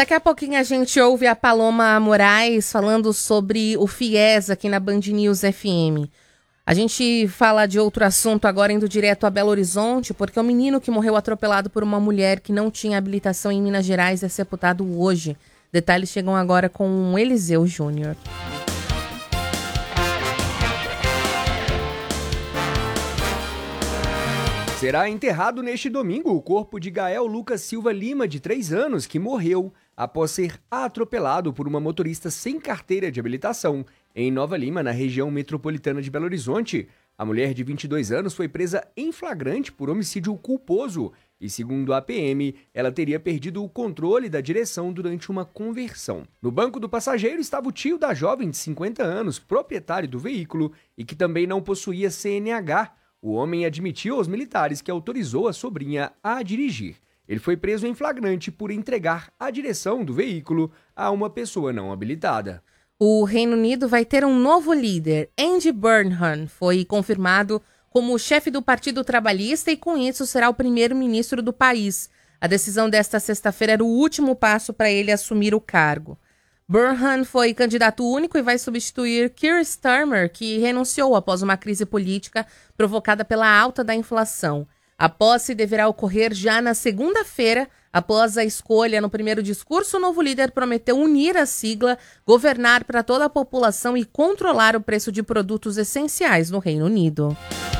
Daqui a pouquinho a gente ouve a Paloma Moraes falando sobre o FIES aqui na Band News FM. A gente fala de outro assunto agora, indo direto a Belo Horizonte, porque o menino que morreu atropelado por uma mulher que não tinha habilitação em Minas Gerais é sepultado hoje. Detalhes chegam agora com Eliseu Júnior. Será enterrado neste domingo o corpo de Gael Lucas Silva Lima, de 3 anos, que morreu após ser atropelado por uma motorista sem carteira de habilitação em Nova Lima, na região metropolitana de Belo Horizonte. A mulher de 22 anos foi presa em flagrante por homicídio culposo e, segundo a PM, ela teria perdido o controle da direção durante uma conversão. No banco do passageiro estava o tio da jovem de 50 anos, proprietário do veículo e que também não possuía CNH. O homem admitiu aos militares que autorizou a sobrinha a dirigir. Ele foi preso em flagrante por entregar a direção do veículo a uma pessoa não habilitada. O Reino Unido vai ter um novo líder. Andy Burnham foi confirmado como o chefe do Partido Trabalhista e, com isso, será o primeiro-ministro do país. A decisão desta sexta-feira era o último passo para ele assumir o cargo. Burnham foi candidato único e vai substituir Keir Starmer, que renunciou após uma crise política provocada pela alta da inflação. A posse deverá ocorrer já na segunda-feira. Após a escolha no primeiro discurso, o novo líder prometeu unir a sigla, governar para toda a população e controlar o preço de produtos essenciais no Reino Unido.